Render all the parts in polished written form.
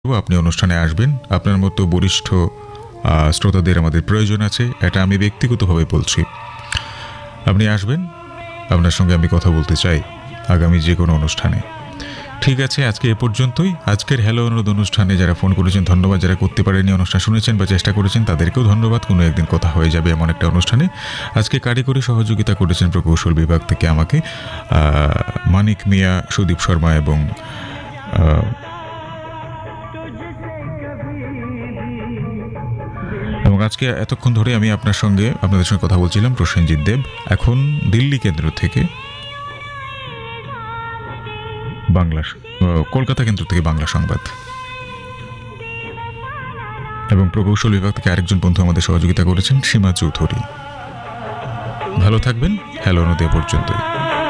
আপনি অনুষ্ঠানে আসবেন। আপনার মতো বরিষ্ঠ শ্রোতাদের আমাদের প্রয়োজন আছে, এটা আমি ব্যক্তিগতভাবে বলছি। আপনি আসবেন, আপনার সঙ্গে আমি কথা বলতে চাই আগামী যে কোনো অনুষ্ঠানে। ঠিক আছে, আজকে এ পর্যন্তই। আজকের হ্যালো অনুরোধ অনুষ্ঠানে যারা ফোন করেছেন ধন্যবাদ, যারা করতে পারেনি অনুষ্ঠান শুনেছেন বা চেষ্টা করেছেন তাদেরকেও ধন্যবাদ। কোনো একদিন কথা হয়ে যাবে এমন একটা অনুষ্ঠানে। আজকে কারিগরি সহযোগিতা করেছেন প্রকৌশল বিভাগ থেকে আমাকে মানিক মিয়া, সুদীপ শর্মা এবং আজকে এতক্ষণ ধরে আমি আপনাদের সঙ্গে কথা বলছিলাম প্রসেনজিৎ দেব। এখন দিল্লি কেন্দ্র থেকে কলকাতা কেন্দ্র থেকে বাংলা সংবাদ এবং প্রকৌশল বিভাগ থেকে আরেকজন বন্ধু আমাদের সহযোগিতা করেছেন, সীমা চৌধুরী। ভালো থাকবেন। হ্যালো নদী পর্যন্তই।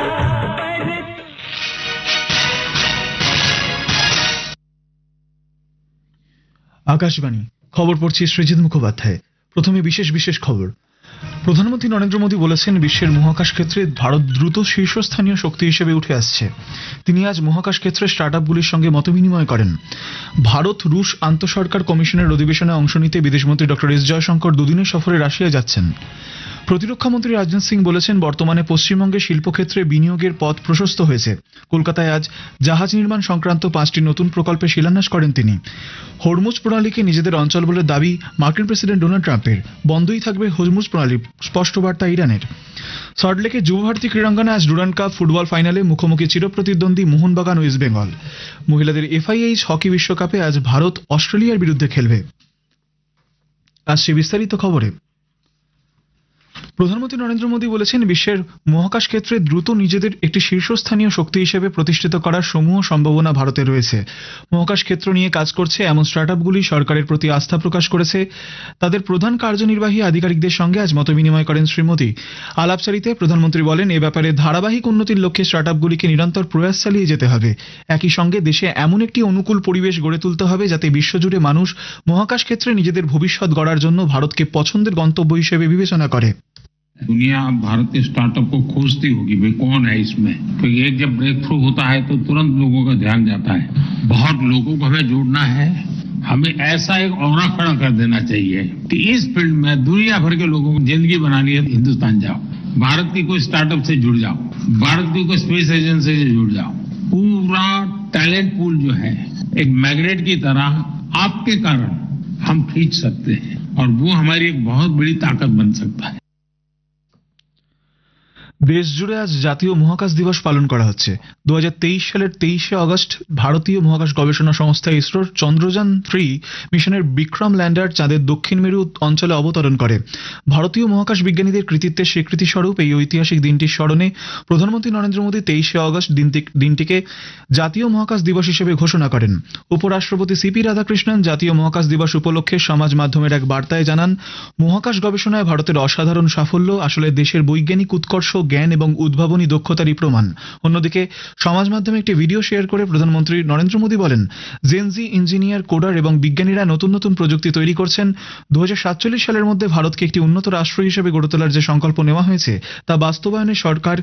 আকাশবাণী খবর পড়ছি সৃজিত মুখোপাধ্যায়। প্রথমে বিশেষ খবর। প্রধানমন্ত্রী নরেন্দ্র মোদী বলেছেন, বিশ্বের মহাকাশ ক্ষেত্রে ভারত দ্রুত শীর্ষস্থানীয় শক্তি হিসেবে উঠে আসছে। তিনি আজ মহাকাশ ক্ষেত্রে স্টার্টআপগুলির সঙ্গে মতবিনিময় করেন। ভারত রুশ আন্তঃসরকার কমিশনের অধিবেশনে অংশ নিতে বিদেশমন্ত্রী ডক্টর এস জয়শঙ্কর দুদিনের সফরে রাশিয়া যাচ্ছেন। প্রতিরক্ষামন্ত্রী রাজনাথ সিং বলেছেন, বর্তমানে পশ্চিমবঙ্গে শিল্পক্ষেত্রে বিনিয়োগের পথ প্রশস্ত হয়েছে। কলকাতায় আজ জাহাজ নির্মাণ সংক্রান্ত 5টি নতুন প্রকল্পে শিলান্যাস করেন তিনি। হরমুজ প্রণালীকে নিজেদের অঞ্চল বলে দাবি মার্কিন প্রেসিডেন্ট ডোনাল্ড ট্রাম্পের। বন্ধই থাকবে হরমুজ প্রণালী, স্পষ্ট বার্তা ইরানের। সল্টলেকে যুবভারতী ক্রীড়াঙ্গনে আজ ডুরান্ড কাপ ফুটবল ফাইনালে মুখোমুখি চিরপ্রতিদ্বন্দ্বী মোহনবাগান ও ইস্টবেঙ্গল। মহিলাদের FIH হকি বিশ্বকাপে আজ ভারত অস্ট্রেলিয়ার বিরুদ্ধে খেলবে। আসছে বিস্তারিত খবরে। প্রধানমন্ত্রী নরেন্দ্র মোদী বলেছেন, বিশ্বের মহাকাশ ক্ষেত্রে দ্রুত নিজেদের একটি শীর্ষস্থানীয় শক্তি হিসেবে প্রতিষ্ঠিত করার সমূহ সম্ভাবনা ভারতে রয়েছে। মহাকাশ ক্ষেত্র নিয়ে কাজ করছে এমন স্টার্টআপগুলি সরকারের প্রতি আস্থা প্রকাশ করেছে। তাদের প্রধান কার্যনির্বাহী আধিকারিকদের সঙ্গে আজ মতবিনিময় করেন শ্রী মোদী। আলাপচারিতে প্রধানমন্ত্রী বলেন, এ ব্যাপারে ধারাবাহিক উন্নতির লক্ষ্যে স্টার্টআপগুলিকে নিরন্তর প্রয়াস চালিয়ে যেতে হবে। একই সঙ্গে দেশে এমন একটি অনুকূল পরিবেশ গড়ে তুলতে হবে যাতে বিশ্বজুড়ে মানুষ মহাকাশ ক্ষেত্রে নিজেদের ভবিষ্যৎ গড়ার জন্য ভারতকে পছন্দের গন্তব্য হিসেবে বিবেচনা করে। दुनिया भारत के स्टार्टअप को खोजती होगी, भाई कौन है इसमें, क्योंकि एक जब ब्रेक थ्रू होता है तो तुरंत लोगों का ध्यान जाता है। बहुत लोगों को हमें जोड़ना है। हमें ऐसा एक औरा खड़ा कर देना चाहिए कि इस फील्ड में दुनिया भर के लोगों को जिंदगी बनानी है, हिंदुस्तान जाओ, भारत की कोई स्टार्टअप से जुड़ जाओ, भारत की कोई स्पेस एजेंसी से जुड़ जाओ। पूरा टैलेंट पूल जो है एक मैग्नेट की तरह आपके कारण हम खींच सकते हैं और वो हमारी एक बहुत बड़ी ताकत बन सकता है। দেশ জুড়ে আজ জাতীয় মহাকাশ দিবস পালন করা হচ্ছে। 2023 সালের 23শে আগস্ট ভারতীয় মহাকাশ গবেষণা সংস্থা ইসরোর চন্দ্রযান 3 মিশনের বিক্রম ল্যান্ডার চাঁদের দক্ষিণ মেরু অঞ্চলে অবতরণ করে। ভারতীয় মহাকাশ বিজ্ঞানীদের কৃতিত্বের স্বীকৃতি স্বরূপ এই ঐতিহাসিক দিনটির স্মরণে প্রধানমন্ত্রী নরেন্দ্র মোদী 23শে আগস্ট দিনটিকে জাতীয় মহাকাশ দিবস হিসেবে ঘোষণা করেন। উপরাষ্ট্রপতি CP রাধাকৃষ্ণন জাতীয় মহাকাশ দিবস উপলক্ষে সমাজ মাধ্যমের এক বার্তায় জানান, মহাকাশ গবেষণায় ভারতের অসাধারণ সাফল্য আসলে দেশের বৈজ্ঞানিক উৎকর্ষ, জ্ঞান এবং উদ্ভাবনী দক্ষতারই প্রমাণ। অন্যদিকে সমাজ মাধ্যমে একটি ভিডিও শেয়ার করে প্রধানমন্ত্রী নরেন্দ্র মোদী বলেন, জেনজি ইঞ্জিনিয়ার, কোডার এবং বিজ্ঞানীরা নতুন প্রযুক্তি তৈরি করছেন। 2047 সালের মধ্যে ভারতকে একটি উন্নত রাষ্ট্র হিসেবে গড়ে তোলার যে সংকল্প নেওয়া হয়েছে তা বাস্তবায়নে সরকার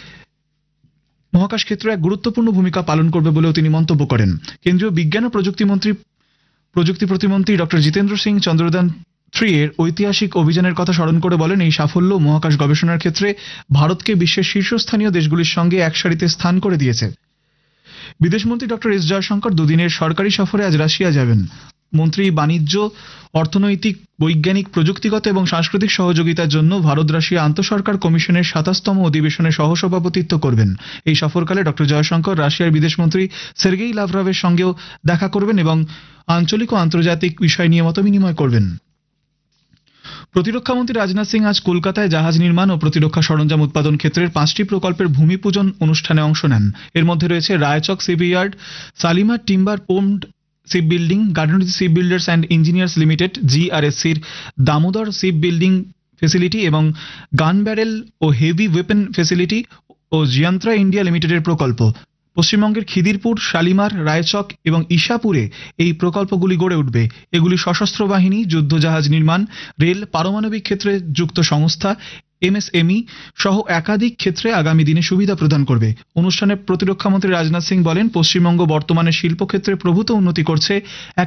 মহাকাশ ক্ষেত্রে এক গুরুত্বপূর্ণ ভূমিকা পালন করবে বলেও তিনি মন্তব্য করেন। কেন্দ্রীয় বিজ্ঞান ও প্রযুক্তি প্রতিমন্ত্রী ডক্টর জিতেন্দ্র সিং চন্দ্রযান 3 এর ঐতিহাসিক অভিযানের কথা স্মরণ করে বলেন, এই সাফল্য মহাকাশ গবেষণার ক্ষেত্রে ভারতকে বিশ্বের শীর্ষস্থানীয় দেশগুলির সঙ্গে এক সারিতে স্থান করে দিয়েছে। বিদেশমন্ত্রী ডক্টর এস জয়শঙ্কর দুদিনের সরকারি সফরে আজ রাশিয়া যাবেন। মন্ত্রী বাণিজ্য, অর্থনৈতিক, বৈজ্ঞানিক, প্রযুক্তিগত এবং সাংস্কৃতিক সহযোগিতার জন্য ভারত রাশিয়া আন্তঃসরকার কমিশনের 27তম অধিবেশনে সহসভাপতিত্ব করবেন। এই সফরকালে ডক্টর জয়শঙ্কর রাশিয়ার বিদেশমন্ত্রী সের্গেই লাভরভের সঙ্গেও দেখা করবেন এবং আঞ্চলিক ও আন্তর্জাতিক বিষয় নিয়ে মতবিনিময় করবেন। প্রতিরক্ষামন্ত্রী রাজনাথ সিং আজ কলকাতায় জাহাজ নির্মাণ ও প্রতিরক্ষা সরঞ্জাম উৎপাদন ক্ষেত্রের 5টি প্রকল্পের ভূমি পূজন অনুষ্ঠানে অংশ নেন। এর মধ্যে রয়েছে Raichak shipyard, Shalimar timber পোন্ড ship building, Garden Reach ship builders and engineers limited GRSCর Damodar ship building facility এবং গান ব্যারেল ও হেভি ওয়েপন ফেসিলিটি ও জিয়ান্ত্রা ইন্ডিয়া লিমিটেডের প্রকল্প। পশ্চিমবঙ্গের খিদিরপুর, শালিমার, রায়চক এবং ইশাপুরে এই প্রকল্পগুলি গড়ে উঠবে। এগুলি সশস্ত্র বাহিনী, যুদ্ধজাহাজ নির্মাণ, রেল, পারমাণবিক ক্ষেত্রে যুক্ত সংস্থা, MSME সহ একাধিক ক্ষেত্রে আগামী দিনে সুবিধা প্রদান করবে। অনুষ্ঠানে প্রতিরক্ষামন্ত্রী রাজনাথ সিং বলেন, পশ্চিমবঙ্গ বর্তমানে শিল্পক্ষেত্রে প্রভূত উন্নতি করছে।